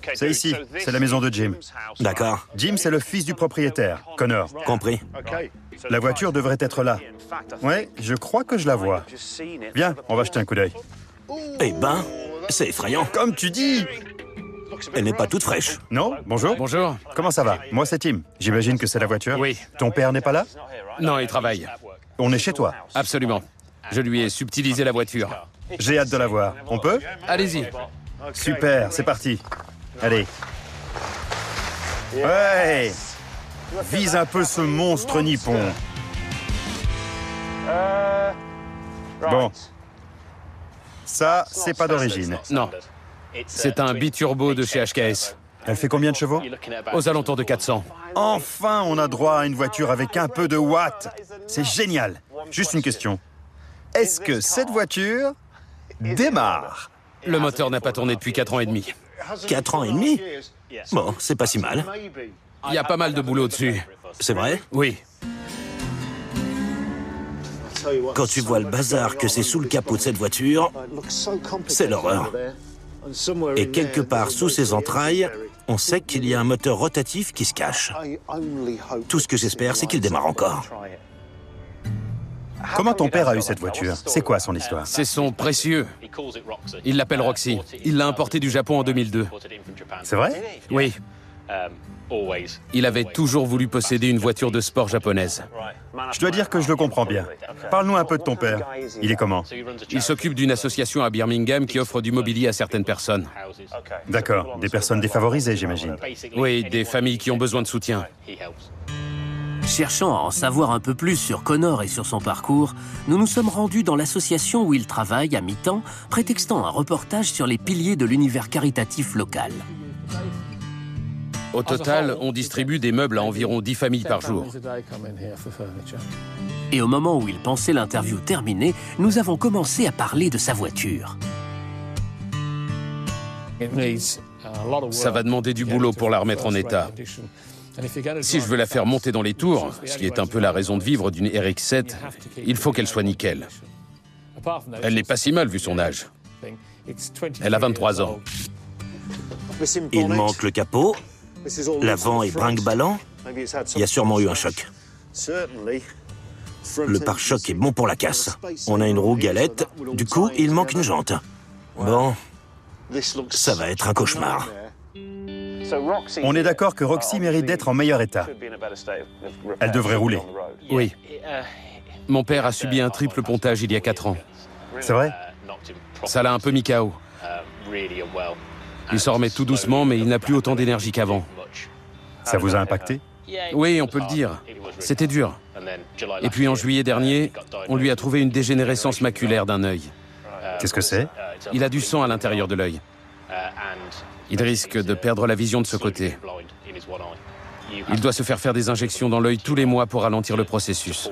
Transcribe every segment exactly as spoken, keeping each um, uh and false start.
C'est ici, c'est la maison de Jim. D'accord, Jim, c'est le fils du propriétaire, Connor. compris. La voiture devrait être là. Ouais, je crois que je la vois. Viens, on va jeter un coup d'œil. Eh ben, c'est effrayant. Comme tu dis! Elle n'est pas toute fraîche. Non? Bonjour. Bonjour. Comment ça va? Moi, c'est Tim. J'imagine que c'est la voiture? Oui. Ton père n'est pas là? Non, il travaille. On est chez toi. Absolument. Je lui ai subtilisé la voiture. J'ai hâte de la voir. On peut? Allez-y. Super, c'est parti. Allez. Ouais! Vise un peu ce monstre nippon. Bon. Ça, c'est pas d'origine. Non. C'est un biturbo de chez H K S. Elle fait combien de chevaux? Aux alentours de quatre cents. Enfin, on a droit à une voiture avec un peu de watts. C'est génial. Juste une question. Est-ce que cette voiture démarre? Le moteur n'a pas tourné depuis quatre ans et demi. Quatre ans et demi? Bon, c'est pas si mal. Il y a pas mal de boulot dessus. C'est vrai? Oui. Quand tu vois le bazar que c'est sous le capot de cette voiture, c'est l'horreur. Et quelque part sous ses entrailles, on sait qu'il y a un moteur rotatif qui se cache. Tout ce que j'espère, c'est qu'il démarre encore. Comment ton père a eu cette voiture? C'est quoi son histoire? C'est son précieux. Il l'appelle Roxy. Il l'a importé du Japon en deux mille deux. C'est vrai? Oui. Il avait toujours voulu posséder une voiture de sport japonaise. Je dois dire que je le comprends bien. Parle-nous un peu de ton père. Il est comment? Il s'occupe d'une association à Birmingham qui offre du mobilier à certaines personnes. D'accord. Des personnes défavorisées, j'imagine. Oui, des familles qui ont besoin de soutien. Cherchant à en savoir un peu plus sur Connor et sur son parcours, nous nous sommes rendus dans l'association où il travaille à mi-temps, prétextant un reportage sur les piliers de l'univers caritatif local. Au total, on distribue des meubles à environ dix familles par jour. Et au moment où il pensait l'interview terminée, nous avons commencé à parler de sa voiture. Ça va demander du boulot pour la remettre en état. Si je veux la faire monter dans les tours, ce qui est un peu la raison de vivre d'une R X sept, il faut qu'elle soit nickel. Elle n'est pas si mal vu son âge. Elle a vingt-trois ans. Il manque le capot, l'avant est brinque-ballant, il y a sûrement eu un choc. Le pare-choc est bon pour la casse. On a une roue galette, du coup, il manque une jante. Bon, ça va être un cauchemar. On est d'accord que Roxy mérite d'être en meilleur état. Elle devrait rouler. Oui. Mon père a subi un triple pontage il y a quatre ans. C'est vrai? Ça l'a un peu mis K O. Il s'en remet tout doucement, mais il n'a plus autant d'énergie qu'avant. Ça vous a impacté? Oui, on peut le dire. C'était dur. Et puis en juillet dernier, on lui a trouvé une dégénérescence maculaire d'un œil. Qu'est-ce que c'est? Il a du sang à l'intérieur de l'œil. Il risque de perdre la vision de ce côté. Il doit se faire faire des injections dans l'œil tous les mois pour ralentir le processus.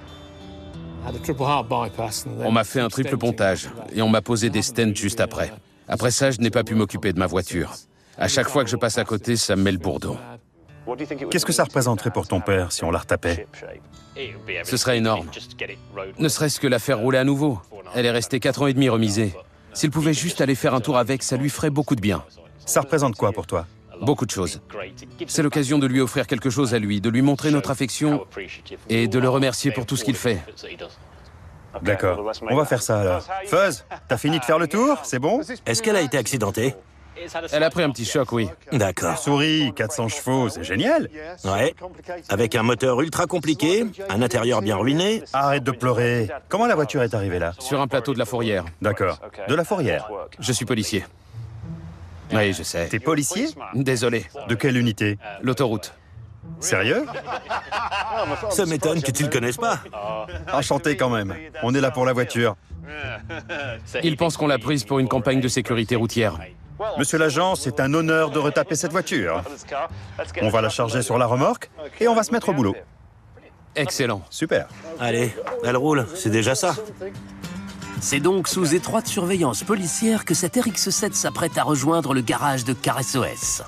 On m'a fait un triple pontage et on m'a posé des stents juste après. Après ça, je n'ai pas pu m'occuper de ma voiture. À chaque fois que je passe à côté, ça me met le bourdon. Qu'est-ce que ça représenterait pour ton père si on la retapait? Ce serait énorme. Ne serait-ce que la faire rouler à nouveau. Elle est restée quatre ans et demi remisée. S'il pouvait juste aller faire un tour avec, ça lui ferait beaucoup de bien. Ça représente quoi pour toi? Beaucoup de choses. C'est l'occasion de lui offrir quelque chose à lui, de lui montrer notre affection et de le remercier pour tout ce qu'il fait. D'accord. On va faire ça alors. Fuzz, t'as fini de faire le tour? C'est bon? Est-ce qu'elle a été accidentée? Elle a pris un petit choc, oui. D'accord. Souris, quatre cents chevaux, c'est génial. Ouais. Avec un moteur ultra compliqué, un intérieur bien ruiné. Arrête de pleurer. Comment la voiture est arrivée là? Sur un plateau de la Fourrière. D'accord. De la Fourrière. Je suis policier. Oui, je sais. T'es policier? Désolé. De quelle unité? L'autoroute. Sérieux? Ça m'étonne que tu le connaisses pas. Enchanté quand même. On est là pour la voiture. Il pense qu'on l'a prise pour une campagne de sécurité routière. Monsieur l'agent, c'est un honneur de retaper cette voiture. On va la charger sur la remorque et on va se mettre au boulot. Excellent. Super. Allez, elle roule, c'est déjà ça. C'est donc sous étroite surveillance policière que cette R X sept s'apprête à rejoindre le garage de Car S O S.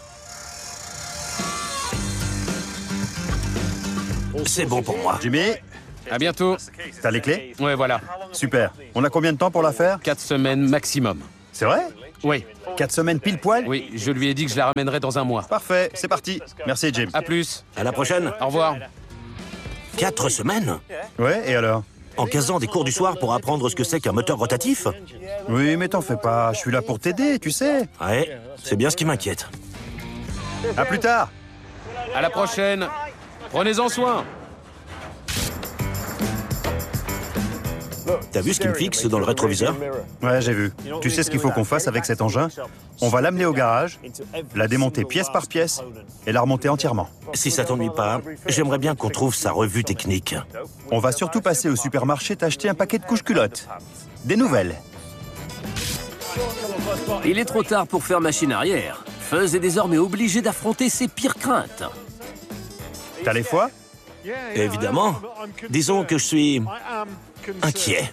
C'est bon pour moi. Jimmy, À bientôt. t'as les clés? Ouais, voilà. Super. On a combien de temps pour la faire? Quatre semaines maximum. C'est vrai? Oui, Quatre semaines pile poil? oui, je lui ai dit que je la ramènerais dans un mois. Parfait, c'est parti. Merci, Jim. À plus. À la prochaine. Au revoir. Quatre semaines? Ouais, et alors? En quinze ans des cours du soir pour apprendre ce que c'est qu'un moteur rotatif? Oui, mais t'en fais pas, je suis là pour t'aider, tu sais. Ouais, c'est bien ce qui m'inquiète. À plus tard. À la prochaine. Prenez-en soin. T'as vu ce qu'il me fixe dans le rétroviseur? Ouais, j'ai vu. Tu sais ce qu'il faut qu'on fasse avec cet engin? On va l'amener au garage, la démonter pièce par pièce et la remonter entièrement. Si ça t'ennuie pas, j'aimerais bien qu'on trouve sa revue technique. On va surtout passer au supermarché t'acheter un paquet de couches culottes. Des nouvelles. Il est trop tard pour faire machine arrière. Fuzz est désormais obligé d'affronter ses pires craintes. T'as les foies? Évidemment. Disons que je suis inquiet.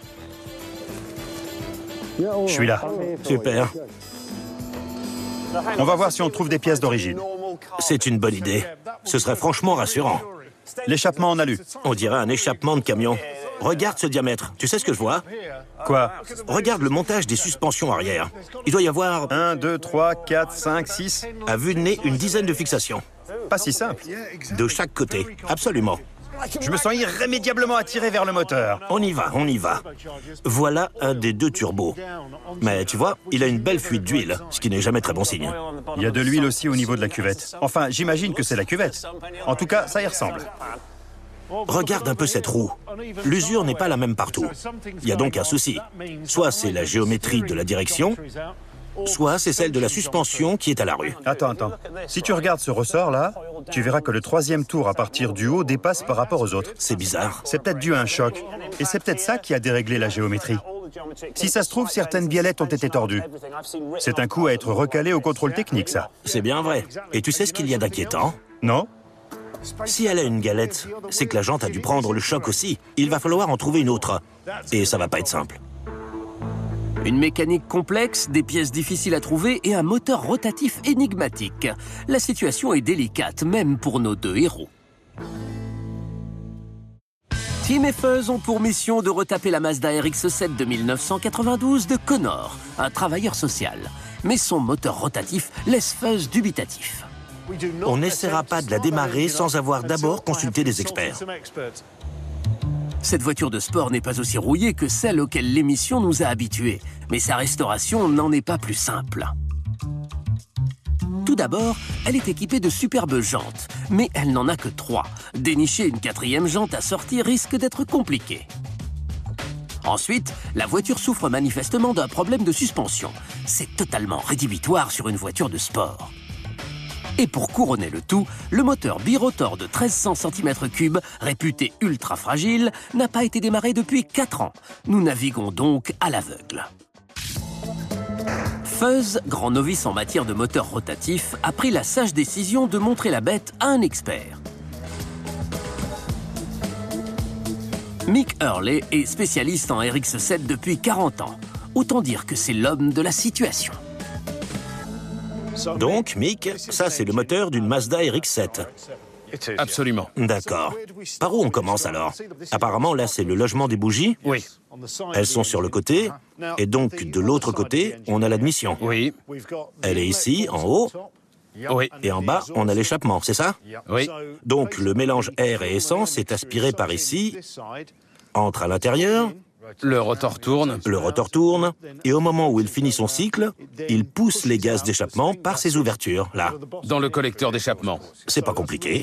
Je suis là. Super. On va voir si on trouve des pièces d'origine. C'est une bonne idée. Ce serait franchement rassurant. L'échappement en alu. On dirait un échappement de camion. Regarde ce diamètre. Tu sais ce que je vois? Quoi? Regarde le montage des suspensions arrière. Il doit y avoir, un, deux, trois, quatre, cinq, six. à vue de nez, une dizaine de fixations. Pas si simple. De chaque côté. Absolument. Je me sens irrémédiablement attiré vers le moteur. On y va, on y va. Voilà un des deux turbos. Mais tu vois, il a une belle fuite d'huile, ce qui n'est jamais très bon signe. Il y a de l'huile aussi au niveau de la cuvette. Enfin, j'imagine que c'est la cuvette. En tout cas, ça y ressemble. Regarde un peu cette roue. L'usure n'est pas la même partout. Il y a donc un souci. Soit c'est la géométrie de la direction, soit c'est celle de la suspension qui est à la rue. Attends, attends. Si tu regardes ce ressort-là, tu verras que le troisième tour à partir du haut dépasse par rapport aux autres. C'est bizarre. C'est peut-être dû à un choc. Et c'est peut-être ça qui a déréglé la géométrie. Si ça se trouve, certaines biellettes ont été tordues. C'est un coup à être recalé au contrôle technique, ça. C'est bien vrai. Et tu sais ce qu'il y a d'inquiétant? Non? Si elle a une galette, c'est que la jante a dû prendre le choc aussi. Il va falloir en trouver une autre. Et ça va pas être simple. Une mécanique complexe, des pièces difficiles à trouver et un moteur rotatif énigmatique. La situation est délicate, même pour nos deux héros. Tim et Fuzz ont pour mission de retaper la Mazda R X sept de mille neuf cent quatre-vingt-douze de Connor, un travailleur social. Mais son moteur rotatif laisse Fuzz dubitatif. On n'essaiera pas de la démarrer sans avoir d'abord consulté des experts. Cette voiture de sport n'est pas aussi rouillée que celle auquel l'émission nous a habitués, mais sa restauration n'en est pas plus simple. Tout d'abord, elle est équipée de superbes jantes, mais elle n'en a que trois. Dénicher une quatrième jante assortie risque d'être compliqué. Ensuite, la voiture souffre manifestement d'un problème de suspension. C'est totalement rédhibitoire sur une voiture de sport. Et pour couronner le tout, le moteur birotor de mille trois cents centimètres cubes, réputé ultra fragile, n'a pas été démarré depuis quatre ans. Nous naviguons donc à l'aveugle. Fuzz, grand novice en matière de moteur rotatif, a pris la sage décision de montrer la bête à un expert. Mick Hurley est spécialiste en R X sept depuis quarante ans. Autant dire que c'est l'homme de la situation. Donc, Mick, ça c'est le moteur d'une Mazda R X sept. Absolument. D'accord. Par où on commence alors? Apparemment, là c'est le logement des bougies. Oui. Elles sont sur le côté, et donc de l'autre côté, on a l'admission. Oui. Elle est ici, en haut, Oui. et en bas, on a l'échappement, c'est ça? Oui. Donc le mélange air et essence est aspiré par ici, entre à l'intérieur, Le rotor tourne. le rotor tourne, et au moment où il finit son cycle, il pousse les gaz d'échappement par ces ouvertures, là. Dans le collecteur d'échappement. C'est pas compliqué.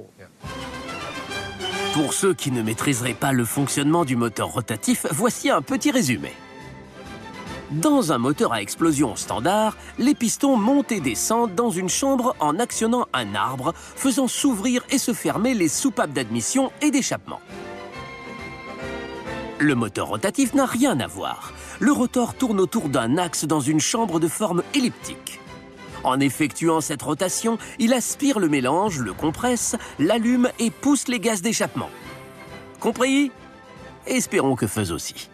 Pour ceux qui ne maîtriseraient pas le fonctionnement du moteur rotatif, voici un petit résumé. Dans un moteur à explosion standard, les pistons montent et descendent dans une chambre en actionnant un arbre, faisant s'ouvrir et se fermer les soupapes d'admission et d'échappement. Le moteur rotatif n'a rien à voir. Le rotor tourne autour d'un axe dans une chambre de forme elliptique. En effectuant cette rotation, il aspire le mélange, le compresse, l'allume et pousse les gaz d'échappement. Compris? Espérons que Fuzz aussi.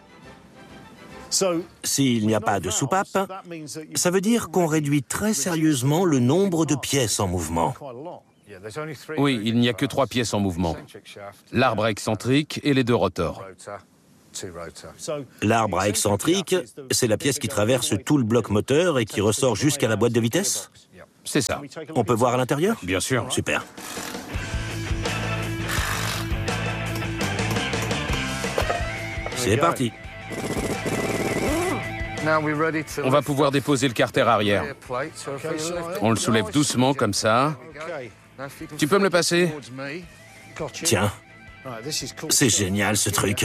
S'il n'y a pas de soupape, ça veut dire qu'on réduit très sérieusement le nombre de pièces en mouvement. Oui, il n'y a que trois pièces en mouvement. L'arbre excentrique et les deux rotors. L'arbre à excentrique, c'est la pièce qui traverse tout le bloc moteur et qui ressort jusqu'à la boîte de vitesse? C'est ça. On peut voir à l'intérieur? Bien sûr. Super. C'est parti. On va pouvoir déposer le carter arrière. On le soulève doucement, comme ça. Tu peux me le passer? Tiens, c'est génial ce truc.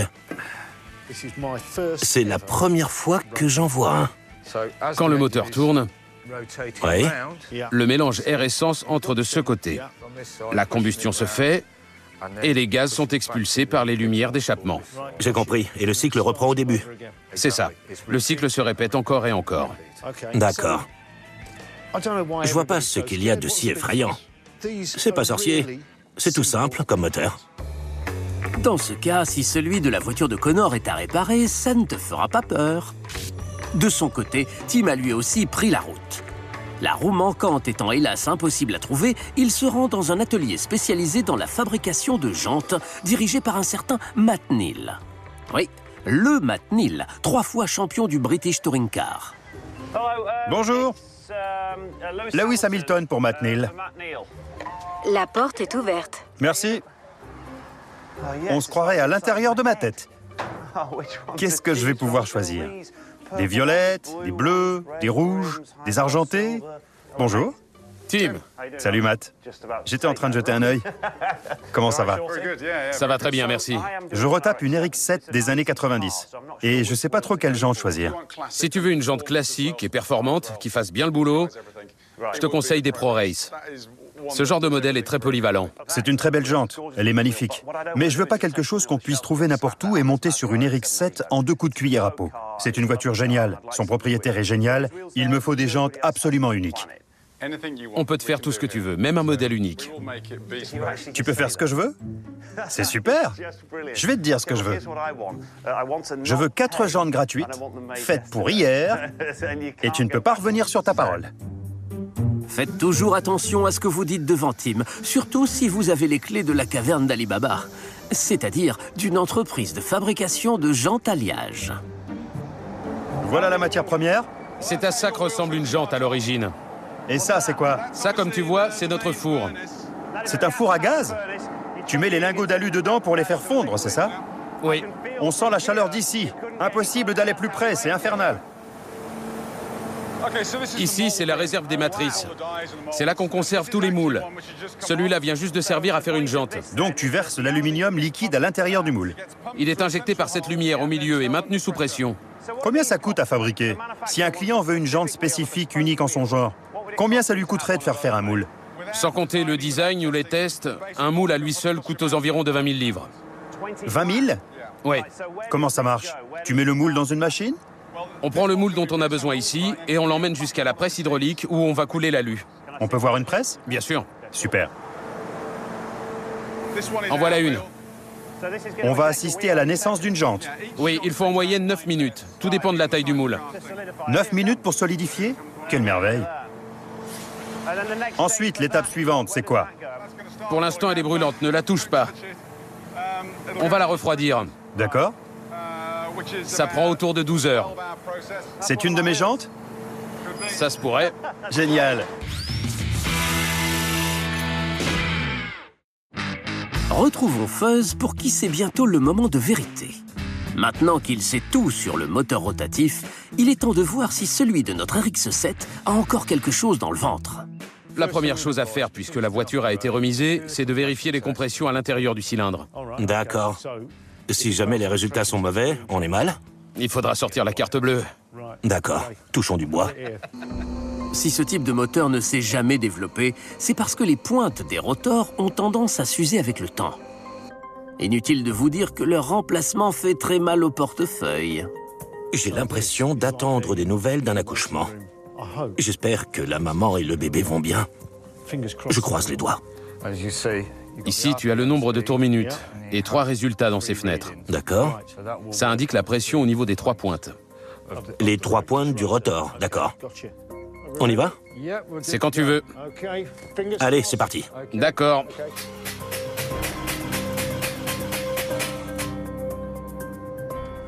C'est la première fois que j'en vois un. Quand le moteur tourne, Oui. le mélange air-essence entre de ce côté. La combustion se fait et les gaz sont expulsés par les lumières d'échappement. J'ai compris. Et le cycle reprend au début. C'est ça. Le cycle se répète encore et encore. D'accord. Je vois pas ce qu'il y a de si effrayant. C'est pas sorcier. C'est tout simple comme moteur. Dans ce cas, si celui de la voiture de Connor est à réparer, ça ne te fera pas peur. De son côté, Tim a lui aussi pris la route. La roue manquante étant hélas impossible à trouver, il se rend dans un atelier spécialisé dans la fabrication de jantes, dirigé par un certain Matt Neal. Oui, le Matt Neal, trois fois champion du British Touring Car. Bonjour. Lewis Hamilton pour Matt Neal. La porte est ouverte. Merci. On se croirait à l'intérieur de ma tête. Qu'est-ce que je vais pouvoir choisir? Des violettes, des bleus, des rouges, des argentés. Bonjour. Tim, Salut Matt. J'étais en train de jeter un œil. Comment ça va? ça va très bien, merci. Je retape une R X sept des années quatre-vingt-dix. Et je sais pas trop quelle jante choisir. Si tu veux une jante classique et performante, qui fasse bien le boulot, je te conseille des Pro Race. Ce genre de modèle est très polyvalent. C'est une très belle jante, elle est magnifique. Mais je veux pas quelque chose qu'on puisse trouver n'importe où et monter sur une R X sept en deux coups de cuillère à peau. C'est une voiture géniale, son propriétaire est génial, il me faut des jantes absolument uniques. On peut te faire tout ce que tu veux, même un modèle unique. Tu peux faire ce que je veux? C'est super. Je vais te dire ce que je veux. Je veux quatre jantes gratuites, faites pour hier, et tu ne peux pas revenir sur ta parole. Faites toujours attention à ce que vous dites devant Tim, surtout si vous avez les clés de la caverne d'Ali Baba, c'est-à-dire d'une entreprise de fabrication de jantes alliage. Voilà la matière première. C'est à ça que ressemble une jante à l'origine. Et ça, c'est quoi? Ça, comme tu vois, c'est notre four. C'est un four à gaz? Tu mets les lingots d'alu dedans pour les faire fondre, c'est ça? Oui. On sent la chaleur d'ici. Impossible d'aller plus près, c'est infernal. Ici, c'est la réserve des matrices. C'est là qu'on conserve tous les moules. Celui-là vient juste de servir à faire une jante. Donc tu verses l'aluminium liquide à l'intérieur du moule. Il est injecté par cette lumière au milieu et maintenu sous pression. Combien ça coûte à fabriquer? Si un client veut une jante spécifique, unique en son genre, combien ça lui coûterait de faire faire un moule? Sans compter le design ou les tests, un moule à lui seul coûte aux environs de vingt mille livres. vingt mille? Ouais. Comment ça marche? Tu mets le moule dans une machine? On prend le moule dont on a besoin ici et on l'emmène jusqu'à la presse hydraulique où on va couler l'alu. On peut voir une presse? Bien sûr. Super. En voilà une. On va assister à la naissance d'une jante. Oui, il faut en moyenne neuf minutes. Tout dépend de la taille du moule. neuf minutes pour solidifier? Quelle merveille. Ensuite, l'étape suivante, c'est quoi? Pour l'instant, elle est brûlante. Ne la touche pas. On va la refroidir. D'accord. Ça prend autour de douze heures. C'est une de mes jantes? Ça se pourrait. Génial. Retrouvons Fuzz pour qui c'est bientôt le moment de vérité. Maintenant qu'il sait tout sur le moteur rotatif, il est temps de voir si celui de notre R X sept a encore quelque chose dans le ventre. La première chose à faire, puisque la voiture a été remisée, c'est de vérifier les compressions à l'intérieur du cylindre. D'accord. Si jamais les résultats sont mauvais, on est mal? Il faudra sortir la carte bleue. D'accord. Touchons du bois. Si ce type de moteur ne s'est jamais développé, c'est parce que les pointes des rotors ont tendance à s'user avec le temps. Inutile de vous dire que leur remplacement fait très mal au portefeuille. J'ai l'impression d'attendre des nouvelles d'un accouchement. J'espère que la maman et le bébé vont bien. Je croise les doigts. Ici, tu as le nombre de tours minutes et trois résultats dans ces fenêtres. D'accord. Ça indique la pression au niveau des trois pointes. Les trois pointes du rotor, d'accord. On y va? C'est quand tu veux. Allez, c'est parti.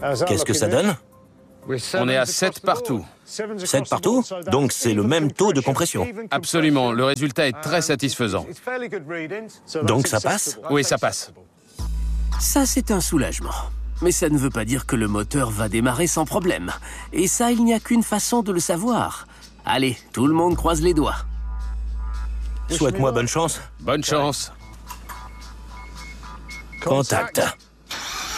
Qu'est-ce que ça donne? On est à sept partout. sept partout? Donc c'est le même taux de compression. Absolument, le résultat est très satisfaisant. Donc ça passe? Oui, ça passe. Ça, c'est un soulagement. Mais ça ne veut pas dire que le moteur va démarrer sans problème. Et ça, il n'y a qu'une façon de le savoir. Allez, tout le monde croise les doigts. Souhaite-moi bonne chance. Bonne chance. Contact.